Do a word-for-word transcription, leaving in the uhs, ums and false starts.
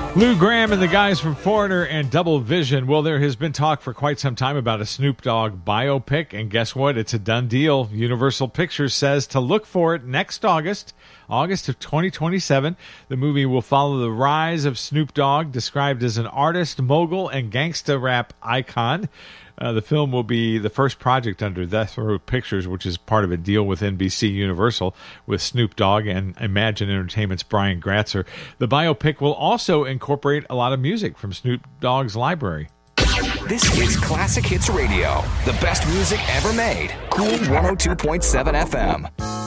Lou Gramm and the guys from Foreigner and Double Vision. Well, there has been talk for quite some time about a Snoop Dogg biopic, and guess what? It's a done deal. Universal Pictures says to look for it next August, August of twenty twenty-seven. The movie will follow the rise of Snoop Dogg, described as an artist, mogul, and gangsta rap icon. Uh, the film will be the first project under Death Row Pictures, which is part of a deal with N B C Universal with Snoop Dogg and Imagine Entertainment's Brian Gratzer. The biopic will also incorporate a lot of music from Snoop Dogg's library. This is Classic Hits Radio, the best music ever made. Cool one oh two point seven F M.